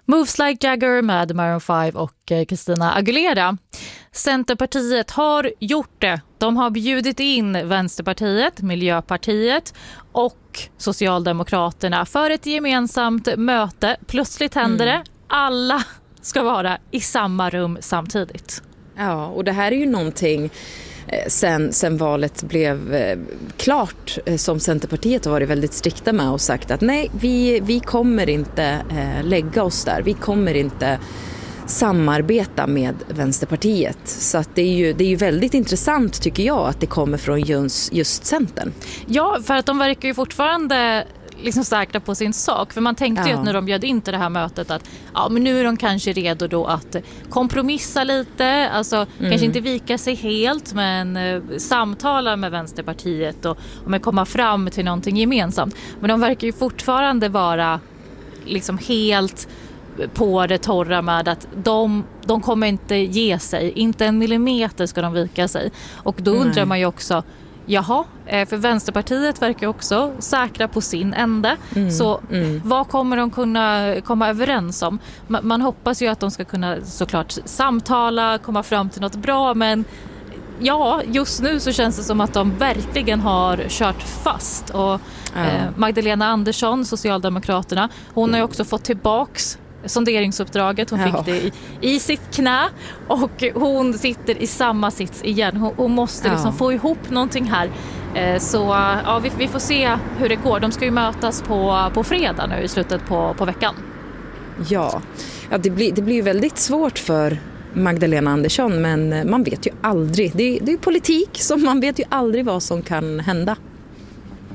Moves Like Jagger med Maroon 5 och Christina Aguilera. Centerpartiet har gjort det. De har bjudit in Vänsterpartiet, Miljöpartiet och Socialdemokraterna för ett gemensamt möte. Plötsligt händer det. Alla ska vara i samma rum samtidigt. Ja, och det här är ju någonting sen valet blev klart som Centerpartiet har varit väldigt strikta med och sagt att nej, vi kommer inte lägga oss där. Vi kommer inte samarbeta med Vänsterpartiet. Så att det är ju väldigt intressant tycker jag att det kommer från just Centern. Ja, för att de verkar ju fortfarande liksom säkra på sin sak. För man tänkte ju att när de bjöd in till det här mötet att men nu är de kanske redo då att kompromissa lite. Alltså kanske inte vika sig helt men samtala med Vänsterpartiet och komma fram till någonting gemensamt. Men de verkar ju fortfarande vara liksom helt på det torra med att de kommer inte ge sig. Inte en millimeter ska de vika sig. Och då undrar man ju också för Vänsterpartiet verkar också säkra på sin ände. Så vad kommer de kunna komma överens om? Man hoppas ju att de ska kunna såklart samtala, komma fram till något bra, men just nu så känns det som att de verkligen har kört fast. Och Magdalena Andersson, Socialdemokraterna, hon har ju också fått tillbaks sonderingsuppdraget. Hon fick det i sitt knä och hon sitter i samma sits igen. Hon måste liksom få ihop någonting här. Så vi får se hur det går. De ska ju mötas på fredag nu i slutet på veckan. Ja, det blir ju väldigt svårt för Magdalena Andersson, men man vet ju aldrig. Det är ju politik, så man vet ju aldrig vad som kan hända.